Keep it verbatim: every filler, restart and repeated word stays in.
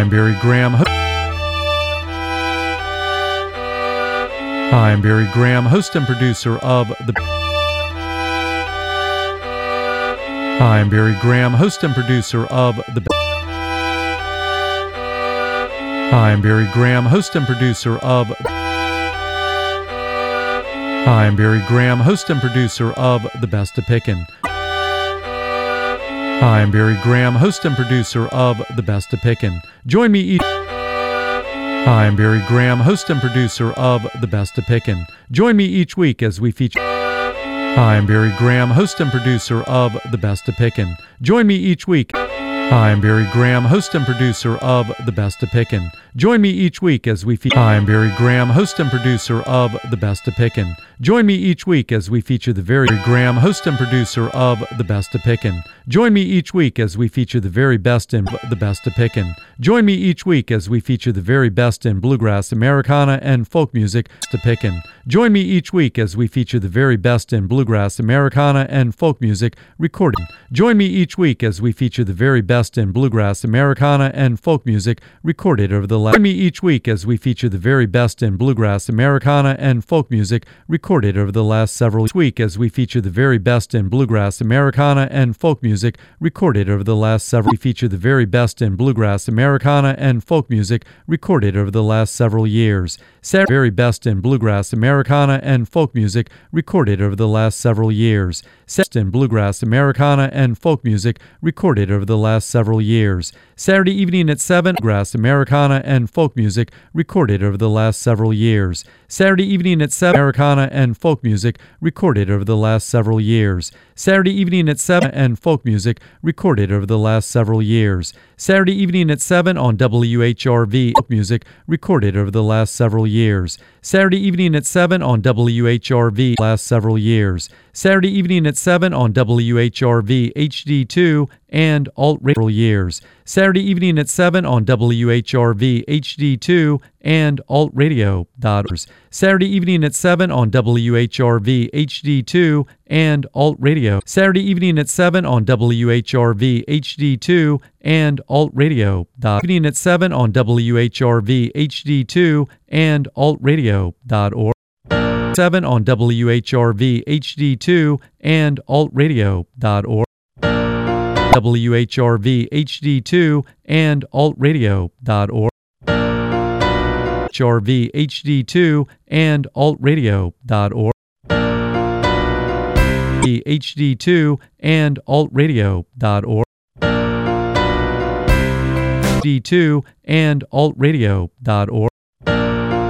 I'm Barry Graham. Ho- I'm Barry Graham, host and producer of the. I'm Barry Graham, host and producer of the. I'm Barry Graham, host and producer of. I'm Barry Graham, host and producer of The Best of Pickin'. I'm Barry Graham, host and producer of The Best of Pickin'. Join me each. I'm Barry Graham, host and producer of The Best of Pickin'. Join me each week as we feature. I'm Barry Graham, host and producer of The Best of Pickin'. Join me each week. I'm Barry Graham, host and producer of The Best of Pickin'. Join me each week as we feature. I'm Barry Graham, host and producer of The Best of Pickin'. Join me each week as we feature the very Graham, host and producer of The Best of Pickin'. Join me each week as we feature the very best in The Best of Pickin'. Join me each week as we feature the very best in bluegrass, Americana, and folk music to Pickin'. Join me each week as we feature the very best in bluegrass, Americana, and folk music recorded. Join me each week as we feature the very best in bluegrass, Americana, and folk music recorded over the last. Join me each week as we feature the very best in bluegrass, Americana, and folk music recorded over the last several weeks. As we feature the very best in bluegrass, Americana, and folk music recorded over the last several. We feature the very best in bluegrass, Americana, and folk music recorded over the last several years. Sarah, very best in bluegrass, Americana, and folk music recorded over the last several years. Best in bluegrass, Americana, and folk music recorded over the last several years. Saturday evening at seven. Bluegrass, Americana, and folk music recorded over the last several years. Saturday evening at seven. Americana and folk music recorded over the last several years. Saturday evening at seven. And folk music recorded over the last several years. Saturday evening at seven on W H R V. Folk music recorded over the last several years. Saturday evening at seven on W H R V. Last several years. Saturday evening at seven on W H R V H D two and alt radio years. Saturday evening at seven on W H R V H D two and alt radio. Saturday evening at seven on W H R V H D two and alt radio. Saturday evening at seven on W H R V H D two and alt radio. Evening at seven on W H R V H D two and alt radio dot org. seven on W H R V H D two and alt radio dot org. W H R V H D two and alt radio dot org. H R V H D two and alt radio dot org. H D two and alt radio dot org. H D two and alt radio dot org.